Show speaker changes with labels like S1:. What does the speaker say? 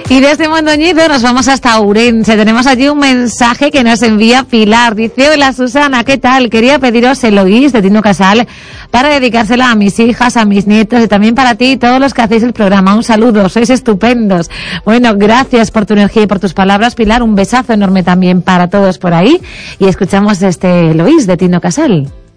S1: Y desde Mondoñedo nos vamos hasta Ourense. Tenemos allí un mensaje que nos envía Pilar. Dice: hola Susana, ¿qué tal? Quería pediros Eloís de Tino Casal para dedicársela a mis hijas, a mis nietos y también para ti y todos los que hacéis el programa. Un saludo, sois estupendos. Bueno, gracias por tu energía y por tus palabras, Pilar. Un besazo enorme también para todos por ahí. Y escuchamos Eloís de Tino Casal.